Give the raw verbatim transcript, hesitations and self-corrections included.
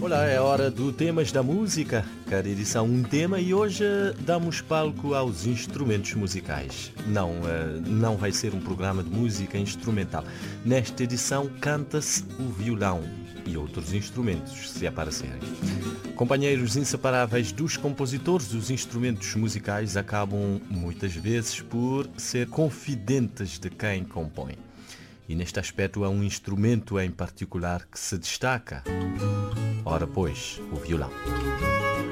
Olá, é hora do Temas da Música, cada edição um tema e hoje damos palco aos instrumentos musicais. Não, não vai ser um programa de música instrumental. Nesta edição canta-se o violão e outros instrumentos, se aparecerem. Companheiros inseparáveis dos compositores dos instrumentos musicais acabam muitas vezes por ser confidentes de quem compõe. E neste aspecto há um instrumento em particular que se destaca. Ora pois, o violão.